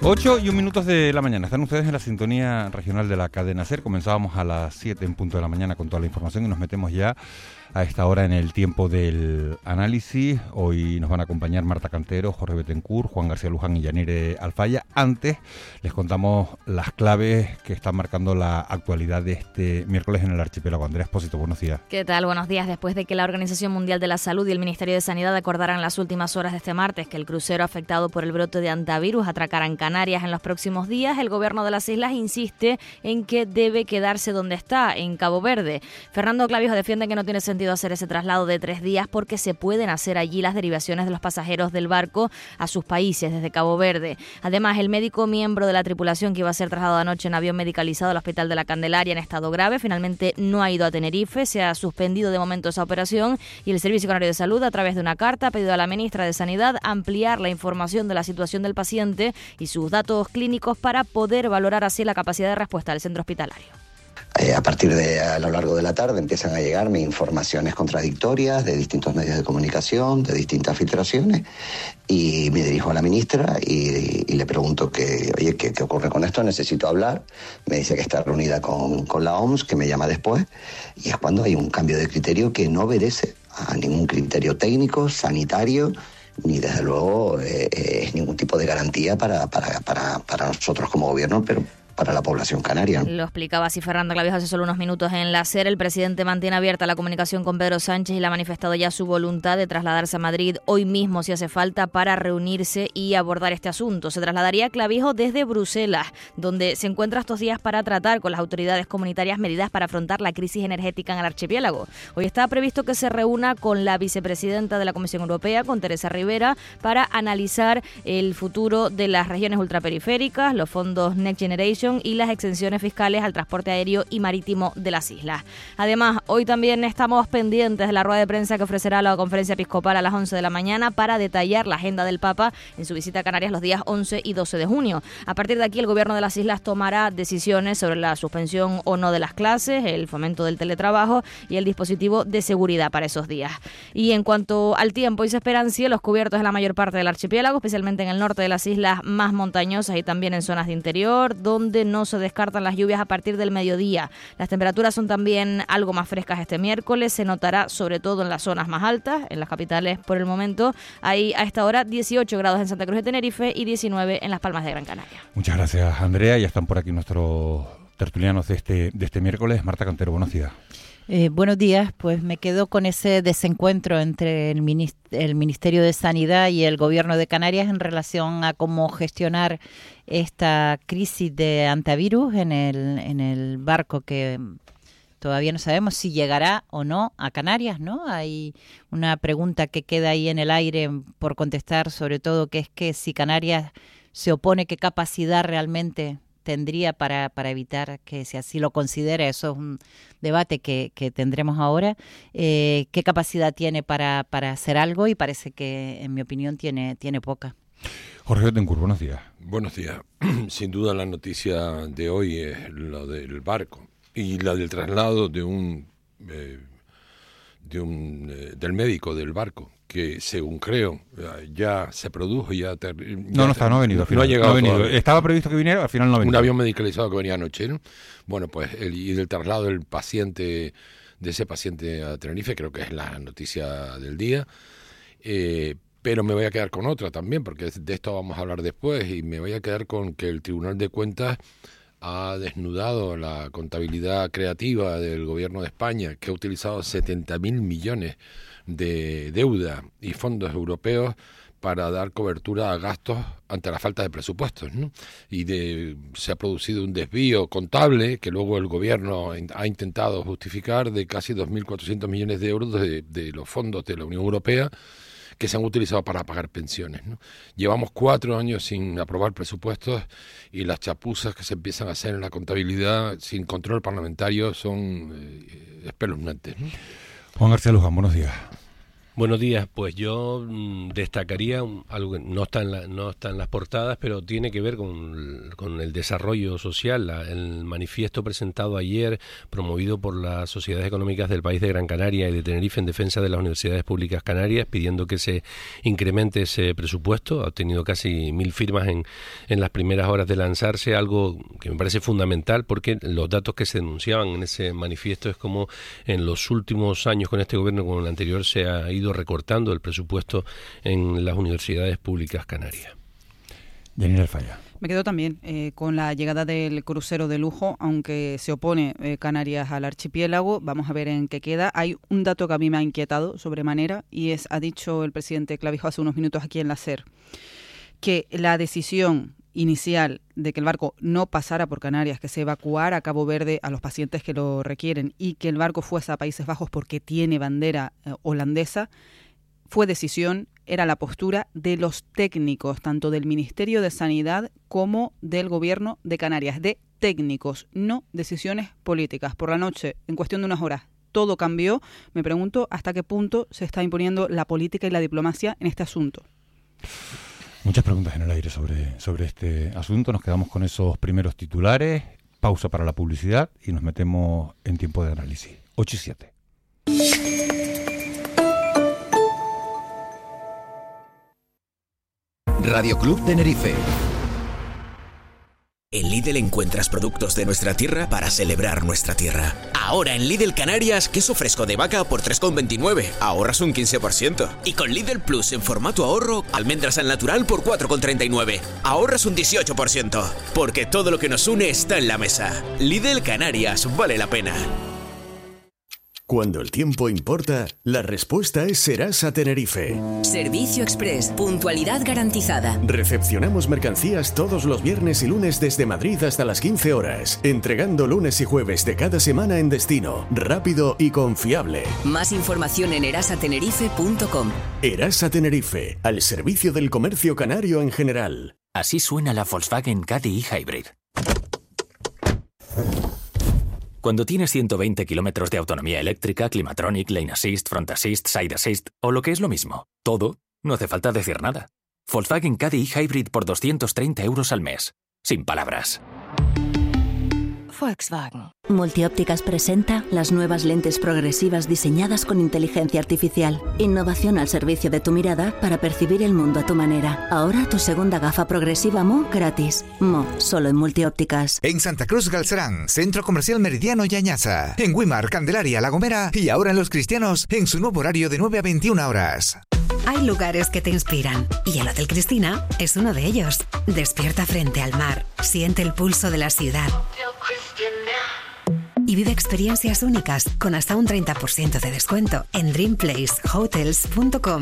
8:01 de la mañana. Están ustedes en la sintonía regional de la cadena SER. Comenzábamos a las 7 en punto de la mañana con toda la información y nos metemos ya a esta hora en el tiempo del análisis. Hoy nos van a acompañar Marta Cantero, Jorge Betancourt, Juan García Luján y Yanire Alfaya. Antes les contamos las claves que están marcando la actualidad de este miércoles en el archipiélago. Andrea Espósito, buenos días. ¿Qué tal? Buenos días. Después de que la Organización Mundial de la Salud y el Ministerio de Sanidad acordaran en las últimas horas de este martes que el crucero afectado por el brote de hantavirus atracará en Canarias en los próximos días, el gobierno de las islas insiste en que debe quedarse donde está, en Cabo Verde. Fernando Clavijo defiende que no tiene sentido hacer ese traslado de 3 días porque se pueden hacer allí las derivaciones de los pasajeros del barco a sus países desde Cabo Verde. Además, el médico miembro de la tripulación que iba a ser trasladado anoche en avión medicalizado al Hospital de la Candelaria en estado grave finalmente no ha ido a Tenerife, se ha suspendido de momento esa operación y el Servicio Canario de Salud, a través de una carta, ha pedido a la ministra de Sanidad ampliar la información de la situación del paciente y sus datos clínicos para poder valorar así la capacidad de respuesta del centro hospitalario. A partir de a lo largo de la tarde empiezan a llegarme informaciones contradictorias de distintos medios de comunicación, de distintas filtraciones, y me dirijo a la ministra y le pregunto ¿qué ocurre con esto? Necesito hablar. Me dice que está reunida con la OMS, que me llama después, y es cuando hay un cambio de criterio que no obedece a ningún criterio técnico, sanitario, ni desde luego es ningún tipo de garantía para nosotros como gobierno, pero para la población canaria. Lo explicaba así Fernando Clavijo hace solo unos minutos en la SER. El presidente mantiene abierta la comunicación con Pedro Sánchez y le ha manifestado ya su voluntad de trasladarse a Madrid hoy mismo si hace falta para reunirse y abordar este asunto. Se trasladaría Clavijo desde Bruselas, donde se encuentra estos días para tratar con las autoridades comunitarias medidas para afrontar la crisis energética en el archipiélago. Hoy está previsto que se reúna con la vicepresidenta de la Comisión Europea, con Teresa Rivera, para analizar el futuro de las regiones ultraperiféricas, los fondos Next Generation y las exenciones fiscales al transporte aéreo y marítimo de las islas. Además, hoy también estamos pendientes de la rueda de prensa que ofrecerá la Conferencia Episcopal a las 11 de la mañana para detallar la agenda del Papa en su visita a Canarias los días 11 y 12 de junio. A partir de aquí, el gobierno de las islas tomará decisiones sobre la suspensión o no de las clases, el fomento del teletrabajo y el dispositivo de seguridad para esos días. Y en cuanto al tiempo, hoy se esperan cielos cubiertos en la mayor parte del archipiélago, especialmente en el norte de las islas más montañosas y también en zonas de interior, donde no se descartan las lluvias a partir del mediodía. Las temperaturas son también algo más frescas este miércoles, se notará sobre todo en las zonas más altas, en las capitales por el momento. Hay a esta hora 18 grados en Santa Cruz de Tenerife y 19 en Las Palmas de Gran Canaria. Muchas gracias, Andrea. Ya están por aquí nuestros tertulianos de este miércoles. Marta Cantero, buenos días. Buenos días, pues me quedo con ese desencuentro entre el Ministerio de Sanidad y el Gobierno de Canarias en relación a cómo gestionar esta crisis de hantavirus en el barco que todavía no sabemos si llegará o no a Canarias, ¿no? Hay una pregunta que queda ahí en el aire por contestar, sobre todo, que es que si Canarias se opone, ¿qué capacidad realmente tendría para evitar que, si así lo considera? Eso es un debate que tendremos ahora. ¿Qué capacidad tiene para hacer algo? Y parece que, en mi opinión, tiene poca. Jorge Betancourt, buenos días. Buenos días. Sin duda la noticia de hoy es lo del barco y la del traslado del médico del barco, que según creo ya se produjo, no ha venido al final, no ha llegado, no ha venido. Estaba previsto que viniera, al final no ha venido. Un avión medicalizado que venía anoche, ¿no? Bueno, pues y del traslado del paciente, de ese paciente a Tenerife, creo que es la noticia del día. Pero me voy a quedar con otra también, porque de esto vamos a hablar después, y me voy a quedar con que el Tribunal de Cuentas ha desnudado la contabilidad creativa del Gobierno de España, que ha utilizado 70.000 millones de deuda y fondos europeos para dar cobertura a gastos ante la falta de presupuestos, ¿no? Se ha producido un desvío contable que luego el Gobierno ha intentado justificar de casi 2.400 millones de euros de los fondos de la Unión Europea que se han utilizado para pagar pensiones, ¿no? Llevamos 4 años sin aprobar presupuestos y las chapuzas que se empiezan a hacer en la contabilidad sin control parlamentario son espeluznantes, ¿no? Juan García Luján, buenos días. Buenos días, pues yo destacaría algo que no está en las portadas, pero tiene que ver con el desarrollo social. El manifiesto presentado ayer, promovido por las sociedades económicas del país de Gran Canaria y de Tenerife en defensa de las universidades públicas canarias, pidiendo que se incremente ese presupuesto. Ha obtenido casi 1.000 firmas en las primeras horas de lanzarse, algo que me parece fundamental porque los datos que se denunciaban en ese manifiesto es como en los últimos años con este gobierno, con el anterior, se ha ido recortando el presupuesto en las universidades públicas canarias. Yanira Alfaya. Me quedo también con la llegada del crucero de lujo, aunque se opone Canarias al archipiélago. Vamos a ver en qué queda. Hay un dato que a mí me ha inquietado sobremanera y ha dicho el presidente Clavijo hace unos minutos aquí en la SER, que la decisión inicial de que el barco no pasara por Canarias, que se evacuara a Cabo Verde a los pacientes que lo requieren y que el barco fuese a Países Bajos porque tiene bandera holandesa, era la postura de los técnicos, tanto del Ministerio de Sanidad como del Gobierno de Canarias, de técnicos, no decisiones políticas. Por la noche, en cuestión de unas horas, todo cambió. Me pregunto hasta qué punto se está imponiendo la política y la diplomacia en este asunto. Muchas preguntas en el aire sobre este asunto. Nos quedamos con esos primeros titulares. Pausa para la publicidad y nos metemos en tiempo de análisis. 8:07. Radio Club Tenerife. En Lidl encuentras productos de nuestra tierra para celebrar nuestra tierra. Ahora en Lidl Canarias, queso fresco de vaca por 3,29, ahorras un 15%. Y con Lidl Plus en formato ahorro, almendras al natural por 4,39, ahorras un 18%. Porque todo lo que nos une está en la mesa. Lidl Canarias, vale la pena. Cuando el tiempo importa, la respuesta es Serasa Tenerife. Servicio Express, puntualidad garantizada. Recepcionamos mercancías todos los viernes y lunes desde Madrid hasta las 15 horas, entregando lunes y jueves de cada semana en destino, rápido y confiable. Más información en erasatenerife.com. Erasa Tenerife, al servicio del comercio canario en general. Así suena la Volkswagen Caddy e-Hybrid. Cuando tienes 120 kilómetros de autonomía eléctrica, Climatronic, Lane Assist, Front Assist, Side Assist o lo que es lo mismo, todo, no hace falta decir nada. Volkswagen Caddy e-Hybrid por 230 euros al mes. Sin palabras. Volkswagen. Multiópticas presenta las nuevas lentes progresivas diseñadas con inteligencia artificial. Innovación al servicio de tu mirada para percibir el mundo a tu manera. Ahora tu segunda gafa progresiva Mo gratis. Mo, solo en Multiópticas. En Santa Cruz Galcerán, Centro Comercial Meridiano y Añaza. En Güímar, Candelaria, La Gomera y ahora en Los Cristianos en su nuevo horario de 9 a 21 horas. Hay lugares que te inspiran y el Hotel Cristina es uno de ellos. Despierta frente al mar, siente el pulso de la ciudad y vive experiencias únicas con hasta un 30% de descuento en dreamplacehotels.com.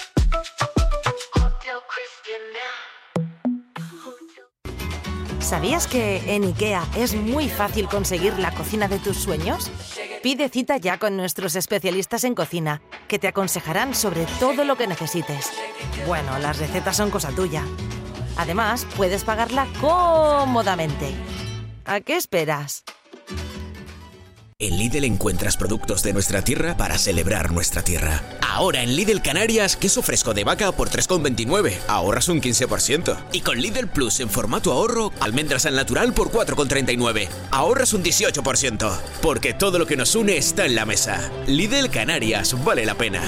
¿Sabías que en IKEA es muy fácil conseguir la cocina de tus sueños? Pide cita ya con nuestros especialistas en cocina, que te aconsejarán sobre todo lo que necesites. Bueno, las recetas son cosa tuya. Además, puedes pagarla cómodamente. ¿A qué esperas? En Lidl encuentras productos de nuestra tierra para celebrar nuestra tierra. Ahora en Lidl Canarias, queso fresco de vaca por 3,29, ahorras un 15%. Y con Lidl Plus en formato ahorro, almendras al natural por 4,39, ahorras un 18%. Porque todo lo que nos une está en la mesa. Lidl Canarias, vale la pena.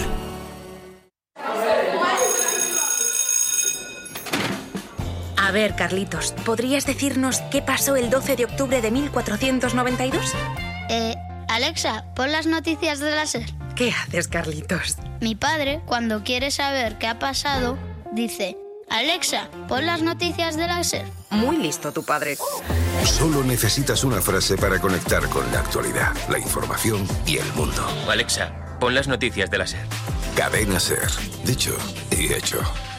A ver, Carlitos, ¿podrías decirnos qué pasó el 12 de octubre de 1492? Alexa, pon las noticias de la SER. ¿Qué haces, Carlitos? Mi padre, cuando quiere saber qué ha pasado, dice: Alexa, pon las noticias de la SER. Muy listo tu padre. Solo necesitas una frase para conectar con la actualidad, la información y el mundo. Alexa, pon las noticias de la SER. Cadena SER. Dicho y hecho.